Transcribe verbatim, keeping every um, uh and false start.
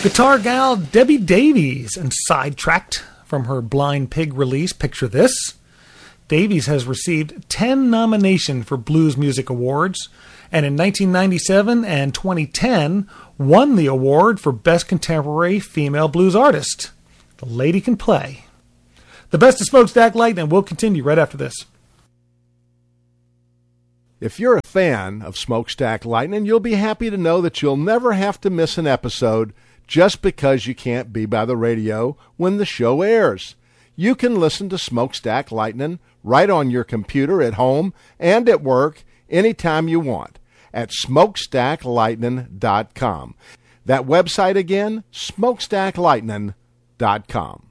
Guitar gal Debbie Davies and Sidetracked from her Blind Pig release, Picture This. Davies has received ten nominations for Blues Music Awards, and in nineteen ninety-seven and twenty ten won the award for Best Contemporary Female Blues Artist. The lady can play. The best of Smokestack Lightning will continue right after this. If you're a fan of Smokestack Lightning, you'll be happy to know that you'll never have to miss an episode just because you can't be by the radio when the show airs. You can listen to Smokestack Lightning right on your computer at home and at work anytime you want at smokestack lightning dot com. That website again, smokestack lightning dot com.